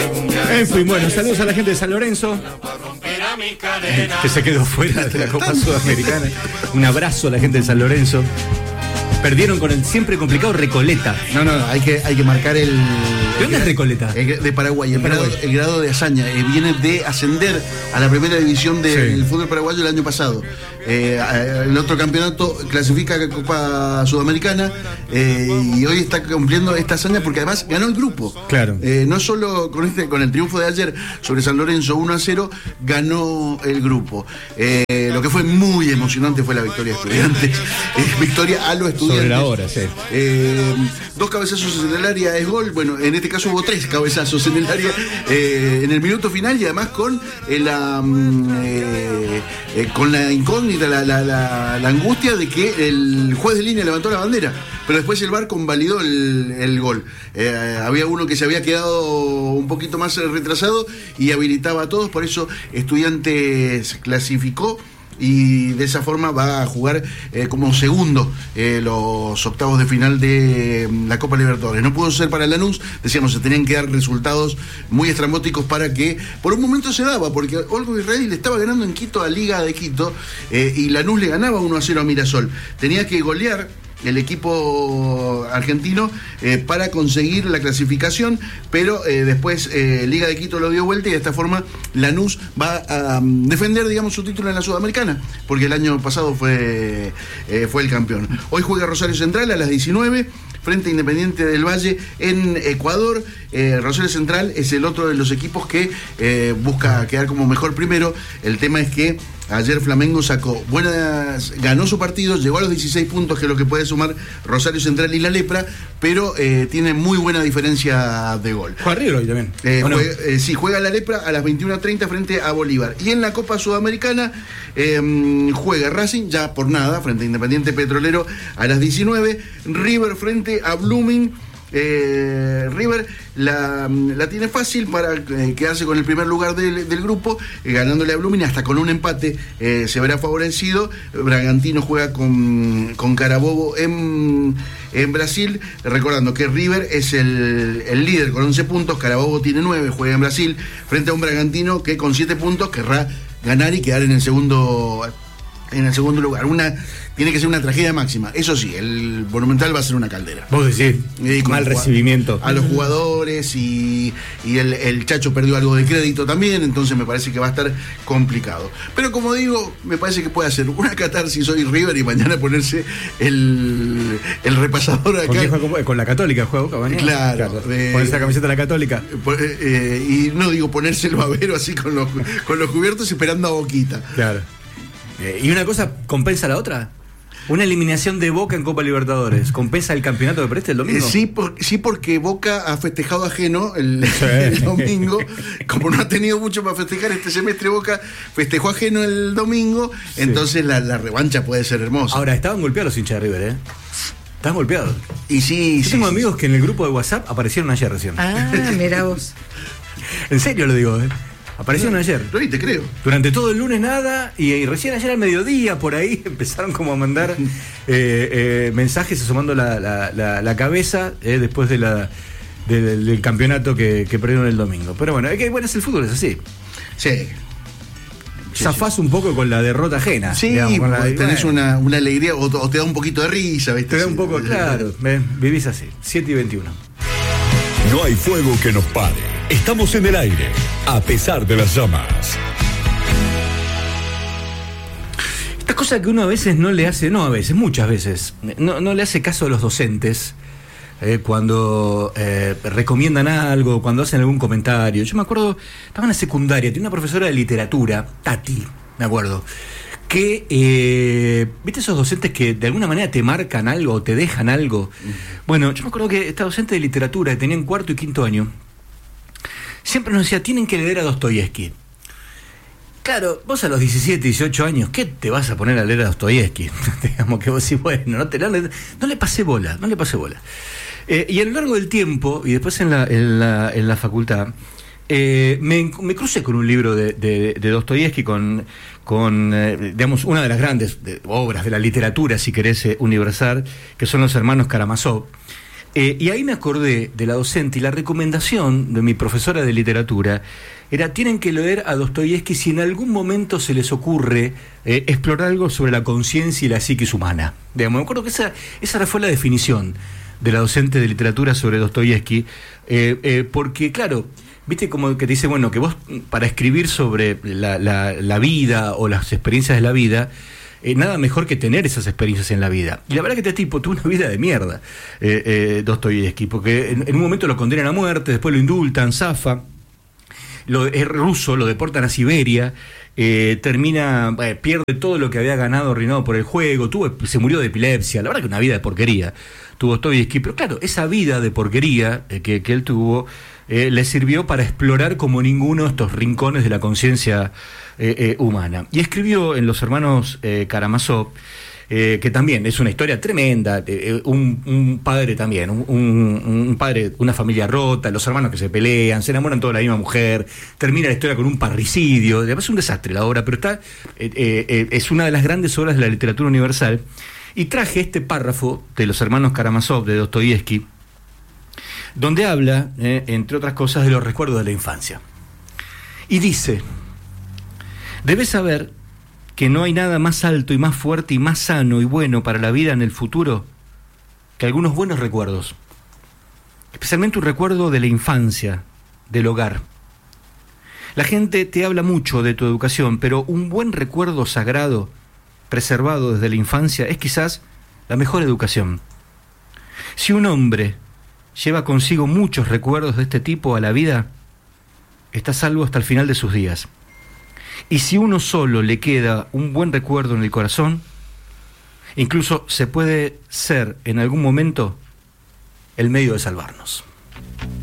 En fin, bueno, saludos a la gente de San Lorenzo, que se quedó fuera de la Copa Sudamericana. Un abrazo a la gente de San Lorenzo. Perdieron con el siempre complicado Recoleta. No, hay que marcar el... ¿De dónde es Recoleta? De Paraguay. El grado de hazaña. Viene de ascender a la primera división del fútbol paraguayo el año pasado. El otro campeonato clasifica a Copa Sudamericana y hoy está cumpliendo esta hazaña porque además ganó el grupo. Claro. No solo con el triunfo de ayer sobre San Lorenzo 1-0, ganó el grupo. Lo que fue muy emocionante fue la victoria de Estudiantes. Victoria a los Estudiantes. Sobre la hora, sí. 2 cabezazos en el área es gol. Bueno, en este caso hubo 3 cabezazos en el área en el minuto final y además con la incógnita, la angustia de que el juez de línea levantó la bandera, pero después el VAR convalidó el gol. Había uno que se había quedado un poquito más retrasado y habilitaba a todos, por eso Estudiantes clasificó y de esa forma va a jugar como segundo los octavos de final de la Copa Libertadores. No pudo ser para Lanús, decíamos, se tenían que dar resultados muy estrambóticos para que, por un momento se daba, porque Olgo Israel le estaba ganando en Quito a Liga de Quito y Lanús le ganaba 1-0 a Mirasol. Tenía que golear el equipo argentino para conseguir la clasificación, pero después Liga de Quito lo dio vuelta y de esta forma Lanús va a defender, digamos, su título en la Sudamericana, porque el año pasado fue el campeón. Hoy juega Rosario Central a las 19 frente a Independiente del Valle en Ecuador. Rosario Central es el otro de los equipos que busca quedar como mejor primero. El tema es que ayer Flamengo ganó su partido, llegó a los 16 puntos, que es lo que puede sumar Rosario Central y la Lepra, pero tiene muy buena diferencia de gol. ¿Juega River hoy también? Juega la Lepra a las 21:30 frente a Bolívar. Y en la Copa Sudamericana juega Racing, ya por nada, frente a Independiente Petrolero a las 19. River frente a Blooming. River la tiene fácil para quedarse con el primer lugar del grupo, ganándole a Blooming, hasta con un empate se verá favorecido. Bragantino juega con Carabobo en Brasil, recordando que River es el líder con 11 puntos, Carabobo tiene 9, juega en Brasil frente a un Bragantino que con 7 puntos querrá ganar y quedar en el segundo lugar. Tiene que ser una tragedia máxima. Eso sí, el Monumental va a ser una caldera. Vos decís, mal recibimiento a los jugadores y el Chacho perdió algo de crédito también, entonces me parece que va a estar complicado. Pero como digo, me parece que puede hacer una catarsis hoy River y mañana ponerse el repasador acá. Con la Católica juega Boca mañana. Claro. Ponerse la camiseta de la Católica. Y no digo ponerse el babero así con los cubiertos esperando a Boquita. Claro. ¿Y una cosa compensa la otra? Una eliminación de Boca en Copa Libertadores ¿compensa el campeonato de Preste el domingo? Sí, porque Boca ha festejado ajeno el domingo. Como no ha tenido mucho para festejar este semestre, Boca festejó ajeno el domingo. Sí. Entonces la revancha puede ser hermosa. Ahora, estaban golpeados los hinchas de River, Estaban golpeados. Y Yo tengo amigos que en el grupo de WhatsApp aparecieron ayer recién. Mirá vos. En serio lo digo, Aparecieron ayer. Sí, te creo. Durante todo el lunes nada, y recién ayer al mediodía, por ahí, empezaron como a mandar mensajes asomando la cabeza después del campeonato que perdieron el domingo. Pero bueno, es el fútbol, es así. Sí. Zafás un poco con la derrota ajena. Sí, digamos, tenés una alegría o te da un poquito de risa, ¿viste? Te da un poco, claro. Vivís así, 7:21. No hay fuego que nos pare. Estamos en el aire, a pesar de las llamas. Esta cosa que uno a veces no le hace, muchas veces, no le hace caso a los docentes cuando recomiendan algo, cuando hacen algún comentario. Yo me acuerdo, estaba en la secundaria, tenía una profesora de literatura, Tati, me acuerdo, que, ¿viste esos docentes que de alguna manera te marcan algo o te dejan algo? Bueno, yo me acuerdo que esta docente de literatura, que tenía en 4º y 5º año, siempre nos decía, tienen que leer a Dostoyevsky. Claro, vos a los 17, 18 años, ¿qué te vas a poner a leer a Dostoyevsky? Digamos que vos decís, bueno, no le pasé bola. Y a lo largo del tiempo, y después en la facultad, me crucé con un libro de Dostoyevsky con digamos, una de las grandes obras de la literatura, si querés, universal, que son Los hermanos Karamazov. Y ahí me acordé de la docente y la recomendación de mi profesora de literatura era: tienen que leer a Dostoyevski si en algún momento se les ocurre explorar algo sobre la conciencia y la psiquis humana. Digamos, me acuerdo que esa fue la definición de la docente de literatura sobre Dostoyevski, porque claro, viste como que te dice, bueno, que vos para escribir sobre la vida o las experiencias de la vida, nada mejor que tener esas experiencias en la vida. Y la verdad que este tipo tuvo una vida de mierda, Dostoyevski, porque en un momento lo condenan a muerte, después lo indultan, zafa, es ruso, lo deportan a Siberia, pierde todo lo que había ganado arruinado por el juego, se murió de epilepsia. La verdad que una vida de porquería tuvo Dostoyevski, pero claro, esa vida de porquería que él tuvo le sirvió para explorar como ninguno estos rincones de la conciencia humana. Y escribió en Los hermanos Karamazov, que también es una historia tremenda, un padre también, un padre, una familia rota, los hermanos que se pelean, se enamoran todos de la misma mujer, termina la historia con un parricidio. Además es un desastre la obra, pero es una de las grandes obras de la literatura universal. Y traje este párrafo de Los hermanos Karamazov de Dostoyevski, donde habla, entre otras cosas, de los recuerdos de la infancia. Y dice: debes saber que no hay nada más alto y más fuerte y más sano y bueno para la vida en el futuro que algunos buenos recuerdos, especialmente un recuerdo de la infancia, del hogar. La gente te habla mucho de tu educación, pero un buen recuerdo sagrado, preservado desde la infancia, es quizás la mejor educación. Si un hombre lleva consigo muchos recuerdos de este tipo a la vida, está salvo hasta el final de sus días. Y si uno solo le queda un buen recuerdo en el corazón, incluso se puede ser en algún momento el medio de salvarnos.